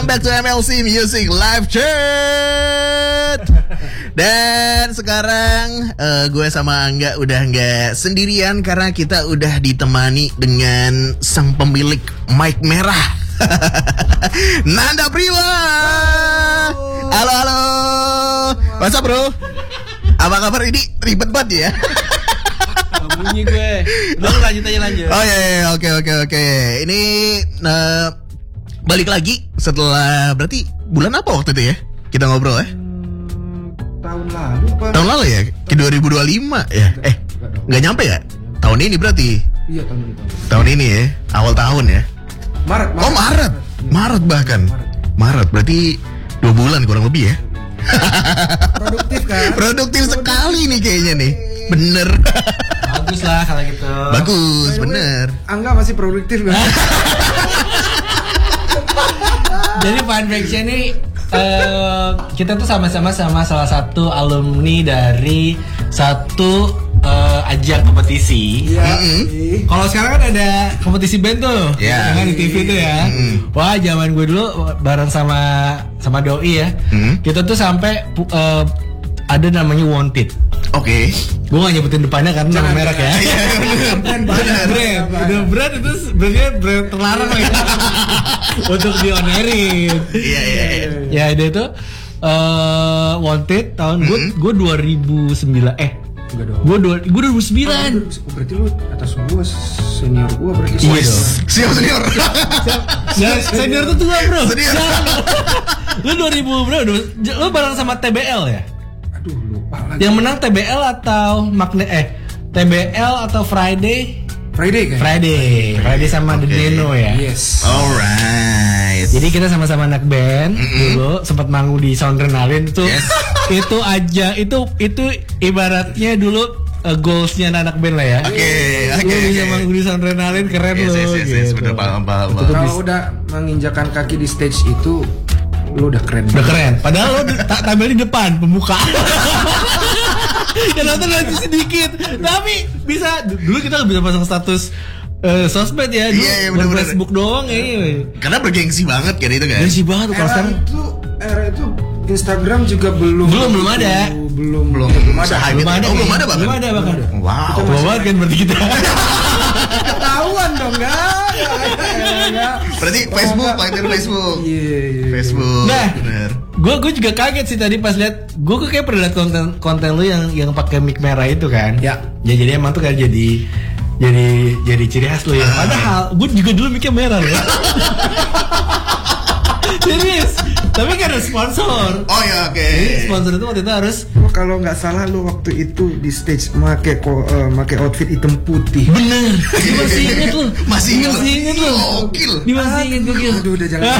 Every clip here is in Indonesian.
back to MLC Music Live Chat. Dan sekarang gue sama Angga udah nggak sendirian karena kita udah ditemani dengan sang pemilik mic merah. Nanda Priwa. Halo. What's up bro? Apa kabar ini? Ribet banget ya. Bunyi gue. Udah lanjut. Oh ya, oke. Ini balik lagi setelah berarti bulan apa waktu itu ya? Kita ngobrol ya? Tahun lalu ya? Ke 2025 ya? Nggak nyampe ya? Tahun ini berarti? Iya, tahun ini. Tahun ini ya? Awal tahun ya? Maret. Oh Maret bahkan. Maret berarti 2 bulan kurang lebih ya? Produktif kan? Produktif sekali nih kayaknya nih. Bener. Bagus lah kalau gitu. Bagus, bener. Angga masih produktif kan? Jadi fun fact-nya nih kita tuh sama-sama salah satu alumni dari satu ajang kompetisi. Iya. Kalau sekarang kan ada kompetisi band tuh, Iya. yang di TV tuh ya. Wah, zaman gue dulu bareng sama Doi ya. Kita tuh sampai ada namanya Wanted. Oke. Gue gak nyebutin depannya karena nama merek ya. Brand itu sebenarnya brand terlarang lah ya. Untuk dionerin. Iya. Ya dia itu Wanted tahun gue 2009 Enggak dong. gue 2009. Berarti lu atas gua, senior gua berarti. Iya dong. Siap senior. Senior tuh tua bro. Senior. Lu 2000 bro. Lu bareng sama TBL ya? Aduh, lupa lagi. Yang menang TBL atau TBL atau Friday Friday sama The Deno ya. Yes. Alright. Jadi kita sama-sama anak band dulu sempat manggung di Soundrenalin itu. Yes. Itu aja itu ibaratnya dulu goalsnya anak band lah ya. Oke. Lu bisa manggung di Soundrenalin keren Yes, loh. yes, bener paham. Kalau udah menginjakan kaki di stage itu, lu udah keren. Udah keren. Padahal lo tampil di depan pembuka. Ya nonton lagi sedikit. Tapi bisa dulu kita bisa pasang status sosmed ya. Dulu Iya, bener. Facebook doang ya. Karena bergengsi banget kan itu kan. Gengsi banget kalau sekarang. Era itu Instagram juga belum ada. Belum ada. Belum ada bahkan. Belum ada bahkan. Wow. Tua banget kan berarti kita. Ketahuan dong enggak. Berarti Facebook, pakai Facebook. Iya. Facebook. Nah, bener. gue juga kaget sih tadi pas lihat. Gue kayak pernah lihat konten lu yang pakai mic merah itu kan. Ya. Jadi emang tuh kan jadi ciri khas lu ya. Padahal gue juga dulu micnya merah loh. Serius. Tapi kan ada sponsor. Oh ya, oke. Jadi sponsor itu waktu itu harus. Kalau nggak salah lu waktu itu di stage make outfit hitam putih. Bener. Dia masih inget lu. Masih inget lu. Gokil. Dia masih inget gokil. Aduh, udah jangan.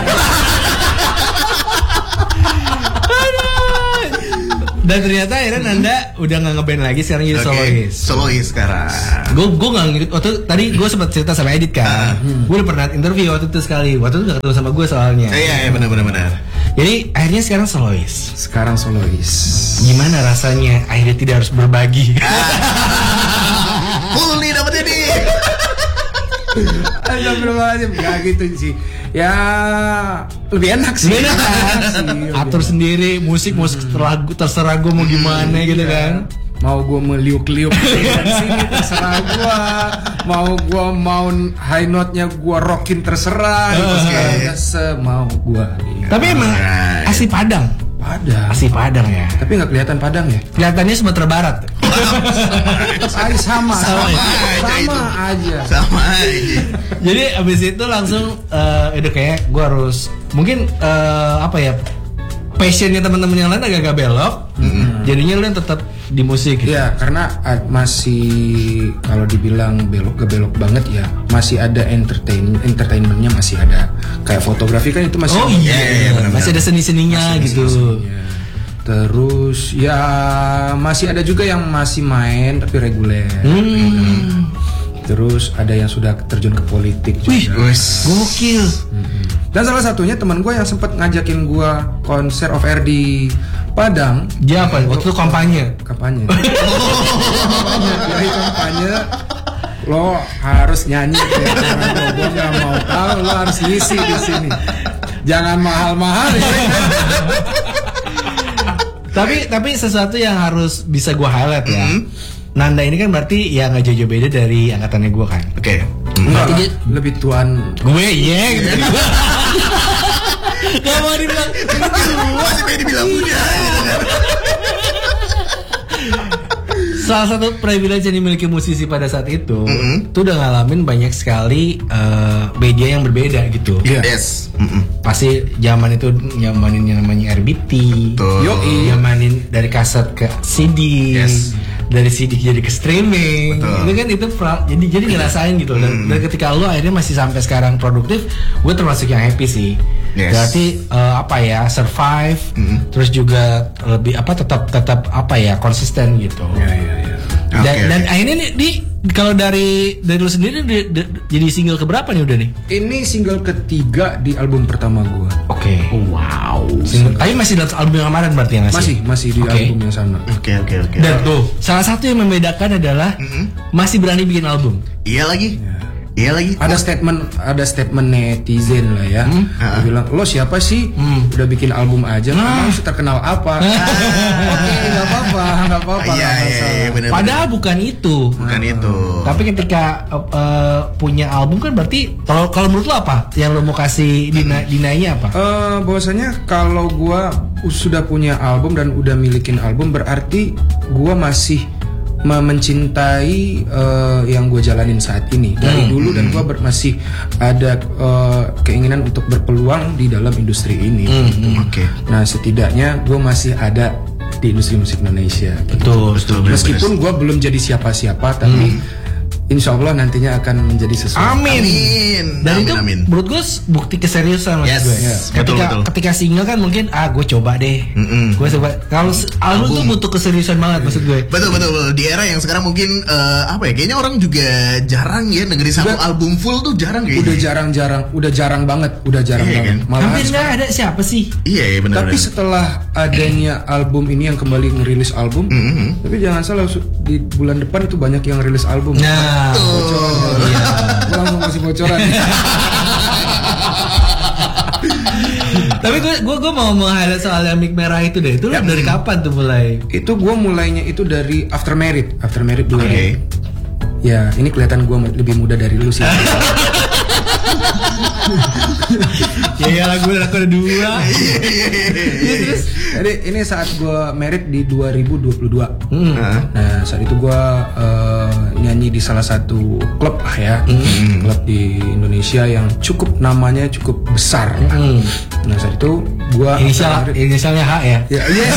Dan ternyata akhirnya Nanda udah nggak ngeband lagi, sekarang jadi solois. Solois sekarang. Gue nggak ngikut. Tadi gue sempat cerita sama Edit kan. Gue udah pernah interview waktu itu sekali. Waktu itu nggak ketemu sama gue soalnya. Iya benar. Jadi akhirnya sekarang solois. Gimana rasanya akhirnya tidak harus berbagi? Full nih dapetnya nih. Astagfirullahaladzim. Gak gitu sih. Ya lebih enak sih. Atur sendiri musik terserah gue mau gimana gitu kan. Mau gue meliuk-liuk dari sini terserah gue. Mau high note-nya gue rockin terserah. Semau gue. Tapi emang asli Padang. Asli Padang ya. Tapi nggak kelihatan Padang ya. Kelihatannya Sumatera Barat. Sama aja. Jadi abis itu langsung udah kayak gue harus mungkin passionnya teman-teman yang lain agak belok. Jadinya lu yang tetap di musik gitu. Ya karena masih kalau dibilang gak belok banget ya, masih ada entertainmentnya, masih ada kayak fotografi kan itu masih. Oh iya, benar-benar. Masih ada seni-seninya gitu. Terus ya masih ada juga yang masih main tapi reguler. Terus ada yang sudah terjun ke politik juga. Wih, gokil. Dan salah satunya teman gue yang sempat ngajakin gue konser off air di Padang. Dia apa? Waktu itu kampanye. Jadi kampanye lo harus nyanyi. Gue nggak mau tahu, lo harus ngisi di sini. Jangan mahal-mahal ya. Tapi sesuatu yang harus bisa gue highlight ya. Nanda ini kan berarti ya nggak jauh-jauh beda dari angkatannya gue kan. Oke. Enggak, lebih tuan Gue gitu. Gak mau dibilang Masih pengen dibilang muda. salah satu privilege yang dimiliki musisi pada saat itu tuh udah ngalamin banyak sekali media yang berbeda gitu. Yes. Pasti zaman itu nyamanin yang namanya RBT, nyamanin dari kaset ke CD, dari CD jadi ke streaming. Itu kan jadi ngerasain gitu. Dan ketika lo akhirnya masih sampai sekarang produktif, gue termasuk yang happy sih. Berarti survive, terus juga lebih tetap konsisten gitu. Dan akhirnya nih kalau dari lu sendiri jadi single keberapa nih udah nih? Ini single ketiga di album pertama gue. Oke. Wow. Tapi masih dalam album yang kemarin berarti ya nggak sih? Masih di album yang sama. Oke. Dan tuh salah satu yang membedakan adalah masih berani bikin album. Iya lagi. Ada statement netizen lah ya. Dia bilang, lo siapa sih? Udah bikin album aja. Kamu terkenal apa? Oke, nggak apa-apa. Iya, benar. Padahal bukan itu. Tapi ketika punya album kan berarti kalau menurut lo apa? Yang lo mau kasih dinainya apa? Bahwasanya kalau gua sudah punya album dan udah milikin album berarti gua masih mencintai yang gue jalanin saat ini dari dulu dan gue masih ada keinginan untuk berpeluang di dalam industri ini. Nah setidaknya gue masih ada di industri musik Indonesia. Betul. Meskipun gue belum jadi siapa-siapa tapi insya Allah nantinya akan menjadi sesuatu. Amin. Dan itu menurut gue bukti keseriusan maksud gue. Ketika single kan mungkin gue coba deh. Gue coba. Kalau album tuh butuh keseriusan banget maksud gue. Betul. Di era yang sekarang mungkin kayaknya orang juga jarang ya dengerin satu album full tuh jarang kayaknya. Udah jarang banget. Kan? Hampir nggak ada siapa sih? Iya benar. Tapi setelah adanya album ini yang kembali ngerilis album, tapi jangan salah di bulan depan itu banyak yang rilis album. Bocoran. Iya. Gue langsung kasih bocoran. Tapi gue mau highlight soal yang mic merah itu deh. Itu dari kapan tuh mulai? Itu gue mulainya itu dari After Merit 2. Ya ini kelihatan gue lebih muda dari lu sih. Ya lagu ada 2. Terus jadi ini saat gue merit di 2022. Nah saat itu gue nyanyi di salah satu klub lah ya, klub di Indonesia yang namanya cukup besar. Nah saat itu gue inisialnya H ya. Yes.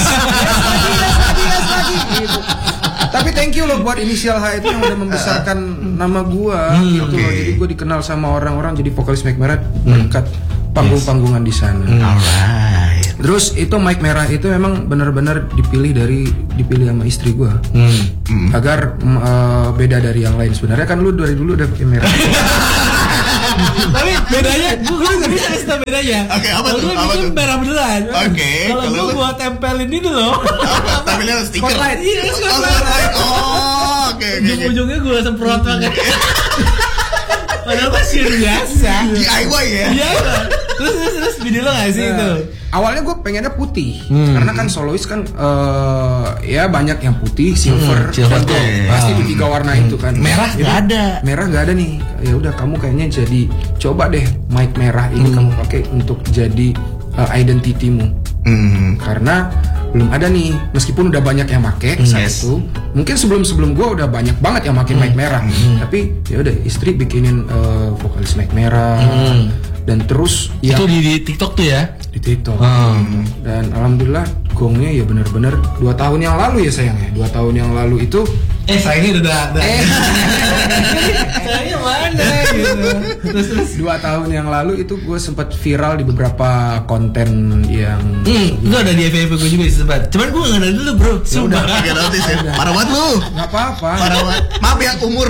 Gitu. Tapi thank you loh buat inisial H itu yang udah membesarkan nama gua gitu loh. Jadi gua dikenal sama orang-orang jadi vokalis Mike Merah berkat panggung-panggungan di sana. Alright. Terus itu Mike Merah itu memang benar-benar dipilih sama istri gua. Agar beda dari yang lain. Sebenarnya kan lu dari dulu udah pakai merah. Tapi bedanya, gue gak bisa kasih tau bedanya. Oke, apa tuh? Kalau gue merah beneran. Oke. Kalau gue tempelin ini loh. Tempelin stiker. Spotlight. Iya, spotlight. Oke. Ujung-ujungnya gue semprot banget. Padahal masih biasa. DIY ya. Iya. Terus video lo gak sih itu? Awalnya gue pengennya putih, karena kan solois kan ya banyak yang putih, silver, dan pasti di 3 warna itu kan. Merah nggak ada. Merah nggak ada nih. Ya udah kamu kayaknya jadi coba deh mic merah ini kamu pakai untuk jadi identitimu. Karena belum ada nih, meskipun udah banyak yang make saat itu. Mungkin sebelum gue udah banyak banget yang make mic merah. Tapi ya udah istri bikinin vokalis mic merah. Dan terus itu di TikTok tuh ya? Di TikTok. Dan alhamdulillah gongnya ya benar-benar 2 tahun yang lalu ya sayangnya. 2 tahun yang lalu itu sayangnya udah sayangnya mana gitu. Terus 2 tahun yang lalu itu gue sempat viral di beberapa konten yang itu ada di FYP gue juga sempat. Cuman gue nggak ngerti dulu bro. Sudah gak notice ya. Parah banget lu. Gak apa-apa. Parah banget. Maaf ya umur.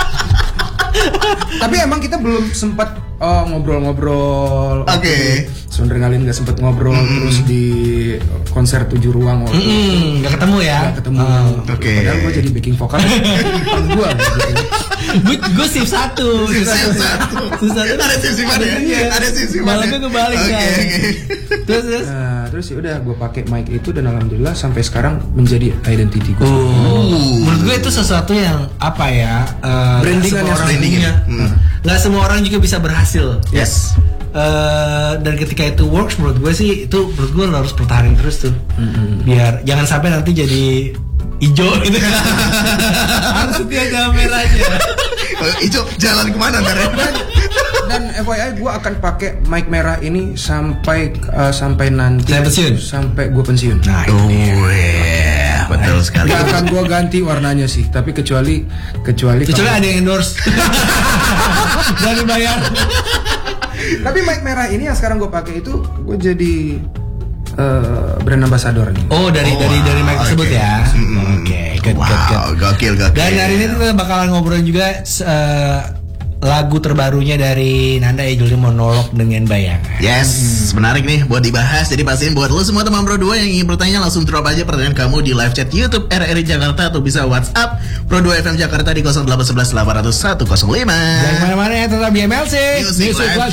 Tapi emang kita belum sempat ngobrol-ngobrol. Oke. Soundrenalin nggak sempet ngobrol, terus di konser 7 ruang waktu itu nggak ketemu ya? Nggak ketemu. Padahal gue jadi backing vokal depan gue. Gue shift 1. Ada shift mana ya? Ada shift mana? Malah gue kebalik kan. Terus ya udah gue pakai mic itu dan alhamdulillah sampai sekarang menjadi identity gue. Menurut gue itu sesuatu yang apa ya? Brandingnya. Nggak semua orang juga bisa berhasil. Yes. Dan ketika itu works, menurut gue sih itu menurut gue harus pertahanin terus tuh. Biar jangan sampai nanti jadi hijau gitu. Harus setia sama merahnya. Hijau jalan kemana ntar ya? Dan FYI gue akan pakai mic merah ini sampai nanti sampai gue pensiun. Nah, betul sekali. Gak akan gue ganti warnanya sih, tapi kecuali ada yang endorse dan dibayar. Tapi mic merah ini yang sekarang gue pakai itu gue jadi brand ambassador nih. Oh dari mic tersebut ya. Oke, good. Gokil. Dan hari ini kita bakalan ngobrol juga lagu terbarunya dari Nanda ya, judulnya Monolog dengan Bayangan. Yes, menarik nih buat dibahas. Jadi pastiin buat lo semua teman Pro 2 yang ingin bertanya langsung drop aja pertanyaan kamu di live chat YouTube RRI Jakarta atau bisa WhatsApp Pro 2 FM Jakarta di 0811 800 105. Jangan kemana-mana ya, tetap di MLC Music Live